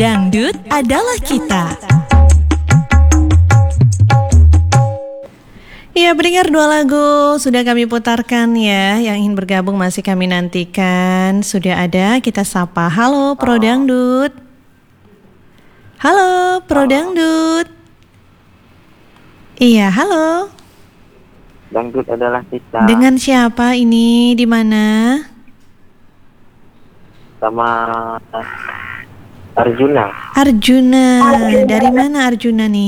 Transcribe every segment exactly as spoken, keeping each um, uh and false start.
Dangdut adalah kita. Ya, pendengar, dua lagu sudah kami putarkan ya. Yang ingin bergabung masih kami nantikan. Sudah ada, kita sapa. Halo Pro Dangdut. Halo Pro Dangdut. Iya, halo. Dangdut adalah kita. Dengan siapa ini? Di mana? Sama Arjuna. Arjuna. Dari mana Arjuna nih?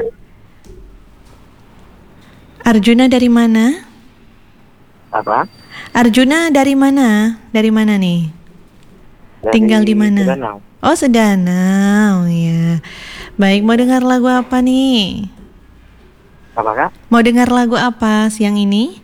Arjuna dari mana? Apa? Arjuna dari mana? Dari mana nih? Dari Tinggal di mana? Sedanau. Oh, Sedanau, ya. Baik, mau dengar lagu apa nih? Apakah? Mau dengar lagu apa siang ini?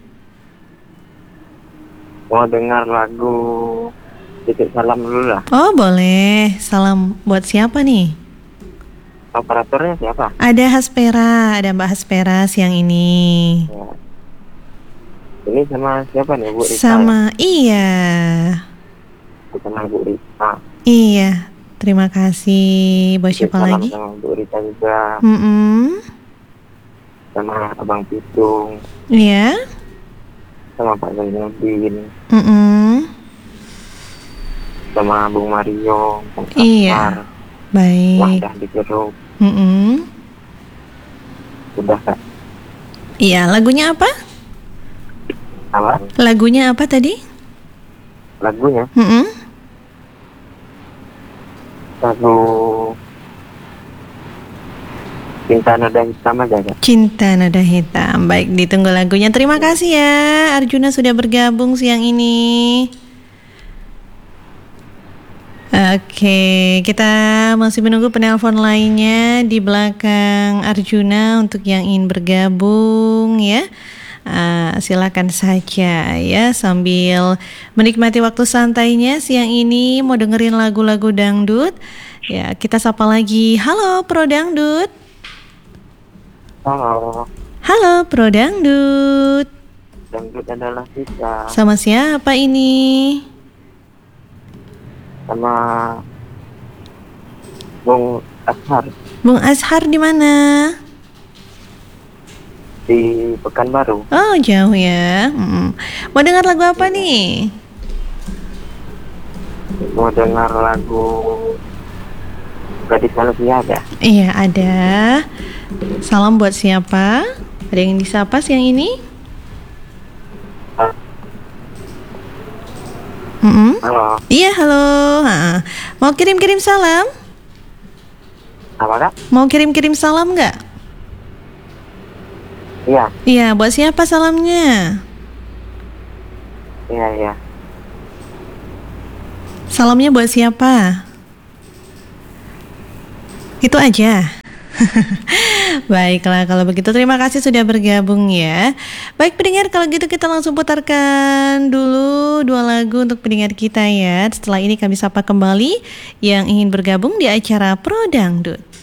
Mau dengar lagu Titip Salam dulu lah. Oh, boleh. Salam buat siapa nih? Operatornya siapa? Ada Haspera, ada Mbak Haspera siang ini. Ya. Ini sama siapa nih, Bu Rita? Sama, iya. Ya? Sama Bu Rita. Iya, terima kasih. Buat Titip siapa salam lagi? sama Bu Rita juga. Mm-mm. Sama Abang Pitung. Iya. Sama Pak Zainuddin. Mm-mm. Sama Bung Mario. Bung Iya. Baik. Wahdah di Jeruk. Mm-mm. Udah, Kak. Iya, lagunya apa? Apa? Lagunya apa tadi? Lagunya? Mm-mm. Lagu Cinta Nada Hitam aja, Kak. Cinta Nada Hitam. Baik, ditunggu lagunya. Terima kasih ya Arjuna sudah bergabung siang ini. Oke, kita masih menunggu penelpon lainnya di belakang Arjuna untuk yang ingin bergabung ya. Uh, silakan saja ya, sambil menikmati waktu santainya siang ini mau dengerin lagu-lagu dangdut. Ya, kita sapa lagi. Halo Pro Dangdut. Halo. Halo Pro Dangdut. Dangdut adalah kita. Sama siapa ini? Sama Bung Ashar Bung Ashar di mana? di Pekanbaru. Oh, jauh ya. Mm. Mau dengar lagu apa nih? Mau dengar lagu Gadis Manusia ada? Iya, ada. Salam buat siapa? Ada yang disapa siang ini? Mm-mm. Halo. Iya, halo. Ha. Mau kirim-kirim salam? Apa, Kak? Mau kirim-kirim salam nggak? Iya. Iya, buat siapa salamnya? Iya, iya. Salamnya buat siapa? Itu aja. Baiklah, kalau begitu terima kasih sudah bergabung ya. Baik pendengar, kalau gitu kita langsung putarkan dulu dua lagu untuk pendengar kita ya. Setelah ini kami sapa kembali yang ingin bergabung di acara Pro Dangdut.